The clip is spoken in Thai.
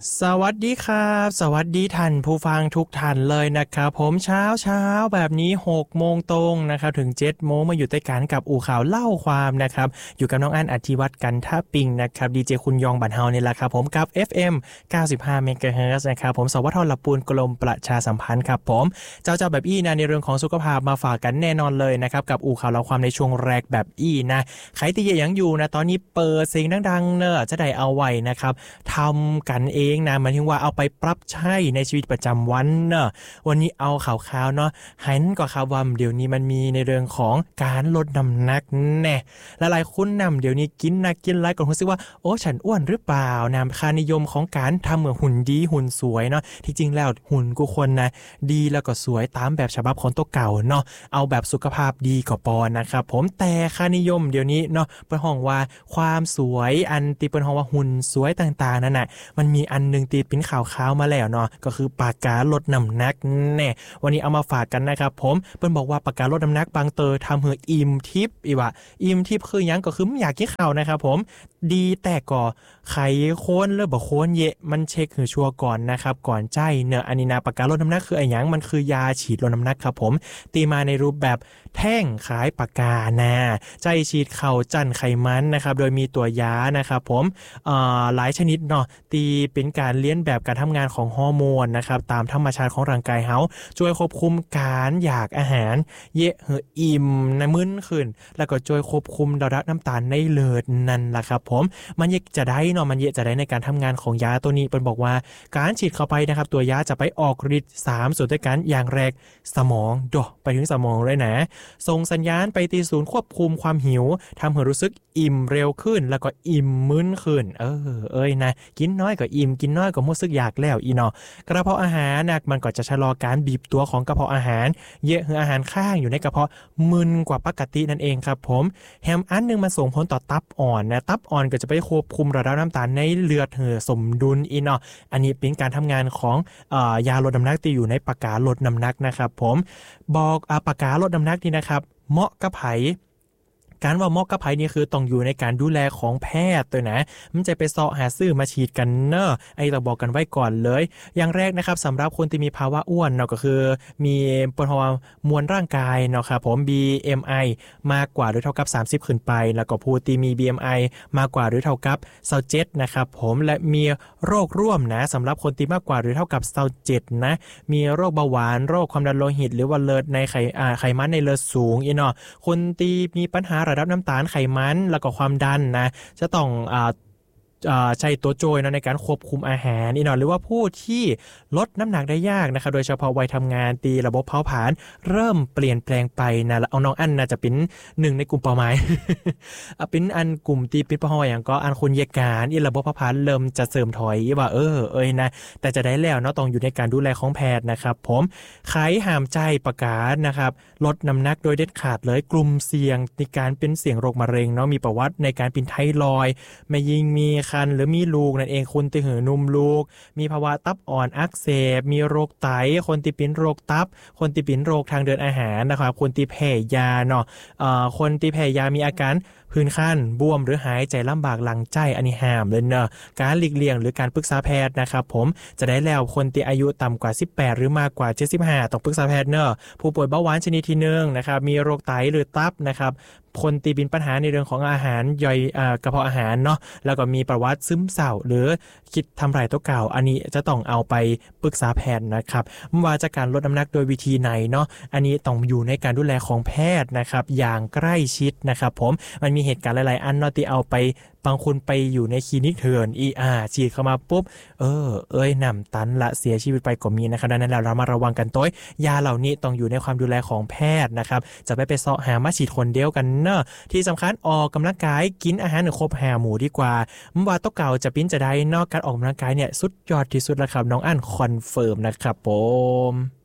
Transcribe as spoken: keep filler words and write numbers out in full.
สวัสดีครับสวัสดีท่านผู้ฟังทุกท่านเลยนะครับผมเช้าเช้าแบบนี้หกโมงตรงนะครับถึงเจ็ดโมงมาอยู่ใต้การกับอู่ข่าวเล่าความนะครับอยู่กับน้องอั้นอธิวัตรกันท่าปิงนะครับดีเจคุณยองบันเฮานี่แหละครับผมกับ เอฟ เอ็ม เก้าสิบห้า เมกะเฮิรตซ์นะครับผมสวทลปูนกรมประชาสัมพันธ์ครับผมเจ้าเจ้าแบบอี้นะในเรื่องของสุขภาพมาฝากกันแน่นอนเลยนะครับกับอู่ข่าวเล่าความในช่วงแรกแบบอี้นะใครที่ยังอยู่นะตอนนี้เปิดเสียงดังๆเนอะจะได้เอาไว้นะครับทำกันเองนะหมายถึงว่าเอาไปปรับใช้ในชีวิตประจำวันเนอะวันนี้เอาข่าวๆเนาะหันก็ข่าวว่าเดี๋ยวนี้มันมีในเรื่องของการลดน้ำหนักแน่หลายๆคนนำเดี๋ยวนี้กินนักกินไรก็รู้สึกว่าโอ้ฉันอ้วนหรือเปล่านะค่านิยมของการทำเหมือนหุ่นดีหุ่นสวยเนาะที่จริงแล้วหุ่นกูควรนะดีแล้วก็สวยตามแบบฉบับของตัวเก่าเนาะเอาแบบสุขภาพดีก็พอนะครับผมแต่ค่านิยมเดี๋ยวนี้เนาะเปิ้นฮ้องว่าความสวยอันที่เปิ้นฮ้องว่าหุ่นสวยต่างๆนั่นน่ะมันมีอันนึงที่เป็นข่าวๆมาแล้วเนาะก็คือปากกาลดน้ำหนักแน่วันนี้เอามาฝากกันนะครับผมเปิ้นบอกว่าปากกาลดน้ำหนักบางเตอทำให้อิ่มทิพย์อีว่าอิ่มทิพย์คือหยังก็คือไม่อยากกินข้าวนะครับผมดีแต่ก็ไขโคนหรือบ่โคนเยะมันเช็คให้ชัวร์ก่อนนะครับก่อนใจเนอะอันนี้นะปากกาลดน้ำหนักคือไอ้หยังมันคือยาฉีดลดน้ำหนักครับผมตีมาในรูปแบบแท่งคล้ายปากกานะใจฉีดเข้าจั่นไขมันนะครับโดยมีตัวยานะครับผมเอ่อหลายชนิดเนาะตีเป็นการเลียนแบบการทำงานของฮอร์โมนนะครับตามธรรมชาติของร่างกายเฮาช่วยควบคุมการอยากอาหารเยะเหืออิ่มนะมึนขึ้นแล้วก็ช่วยควบคุมระดับน้ำตาลในเลือดนั่นล่ะครับผมมันเยะจะได้เนาะมันเยะจะได้ในการทำงานของยาตัวนี้เปิ้นบอกว่าการฉีดเข้าไปนะครับตัวยาจะไปออกฤทธิ์สามส่วนด้วยกันอย่างแรกสมองดอไปถึงสมองเลยนะส่งสัญญาณไปที่ศูนย์ควบคุมความหิวทำให้รู้สึกอิ่มเร็วขึ้นแล้วก็อิ่มมึนขึ้นเออเอ้ยนะกินน้อยก็อิ่มกินน้อยก็รู้สึกอยากแล้วอีเนาะกระเพาะอาหารนะมันก็จะชะลอการบีบตัวของกระเพาะอาหารเยอะคืออาหารข้างอยู่ในกระเพาะมึนกว่าปกตินั่นเองครับผมแฮมอันนึงมันส่งผลต่อตับอ่อนนะตับอ่อนก็จะไปควบคุมระดับน้ำตาลในเลือดเหือสมดุลอีเนาะอันนี้เป็นการทำงานของเอ่อยาลดน้ำหนักที่อยู่ในปากกาลดน้ำหนักนะครับผมบอกอ่าปากกาลดน้ำหนักนี่นะครับเหมาะกับไผการว่าเหมาะกับไผนี่คือต้องอยู่ในการดูแลของแพทย์ตัวนะมันจะไปเสาะหาซื้อมาฉีดกันเนอะไอ้ต้องบอกกันไว้ก่อนเลยอย่างแรกนะครับสำหรับคนที่มีภาวะอ้วนเนาะก็คือมีปริมาณมวลร่างกายเนาะครับผม บี เอ็ม ไอ มากกว่าหรือเท่ากับสามสิบขึ้นไปแล้วก็ผู้ที่มี บี เอ็ม ไอ มากกว่าหรือเท่ากับยี่สิบเจ็ดนะครับผมและมีโรคร่วมนะสำหรับคนที่มากกว่าหรือเท่ากับยี่สิบเจ็ดนะมีโรคเบาหวานโรคความดันโลหิตหรือว่าเลือดในไขอ่าไขมันในเลือดสูงอีเนาะคนที่มีปัญหาระดับน้ำตาลไขมันแล้วก็ความดันนะจะต้องอ่าใช้ตัวโจยนะในการควบคุมอาหารนี่เนาะหรือว่าผู้ที่ลดน้ำหนักได้ยากนะครับโดยเฉพาะวัยทำงานตีระบบเผาผลาญเริ่มเปลี่ยนแปลงไปนะเอาน้องอันน่าจะเป็นหนึ่งในกลุ่มเป้าหมาย เป็นอันกลุ่มที่เป็นเป้าหมายอย่างก็อันคนเยการอีระบบเผาผลาญเริ่มจะเสริมถอยว่าเออเอ้ยนะแต่จะได้แล้วเนาะต้องอยู่ในการดูแลของแพทย์นะครับผมใครห้ามใจประกาศนะครับลดน้ำหนักโดยเด็ดขาดเลยกลุ่มเสี่ยงในการเป็นเสี่ยงโรคมะเร็งเนาะมีประวัติในการเป็นไทรอยด์ไม่ยิงมีคันหรือมีลูกนั่นเองคนที่หือนุ่มลูกมีภาวะตับอ่อนอักเสบมีโรคไตคนที่เป็นโรคตับคนที่เป็นโรคทางเดินอาหารนะครับคนที่แพ้ยาเนาะเอ่อคนที่แพ้ยามีอาการพื้นคันบวมหรือหายใจลำบากหลังใจอันนี้ห้ามเลยเนอะการหลีกเลี่ยงหรือการปรึกษาแพทย์นะครับผมจะได้แล้วคนที่อายุต่ำกว่าสิบแปดหรือมากกว่าเจ็ดสิบห้าต้องปรึกษาแพทย์เนอะผู้ป่วยเบาหวานชนิดที่หนึ่งนะครับมีโรคไตหรือตับนะครับคนที่มีปัญหาในเรื่องของอาหารย่อยอ่ากระเพาะอาหารเนาะแล้วก็มีประวัติซึมเศร้าหรือคิดทำลายตัวเก่าอันนี้จะต้องเอาไปปรึกษาแพทย์นะครับไม่ว่าจะการลดน้ำหนักโดยวิธีไหนเนาะอันนี้ต้องอยู่ในการดูแลของแพทย์นะครับอย่างใกล้ชิดนะครับผมมันมีเหตุการณ์หลายๆอันเนาะที่เอาไปบางคนไปอยู่ในคลินิกเถื่อนอีอาฉีดเข้ามาปุ๊บเออเอ้ยน้ำตันละเสียชีวิตไปก็มีนะครับดังนั้นเรามาระวังกันตัวยาเหล่านี้ต้องอยู่ในความดูแลของแพทย์นะครับจะไม่ไปเสาะหามาฉีดคนเดียวกันเนอะที่สำคัญออกกำลังกายกินอาหารครบห้าหมู่ดีกว่าไม่ว่าตัวเก่าจะปิ้นจะได้นอกการออกกำลังกายเนี่ยสุดยอดที่สุดแล้วครับน้องอั้นคอนเฟิร์มนะครับผม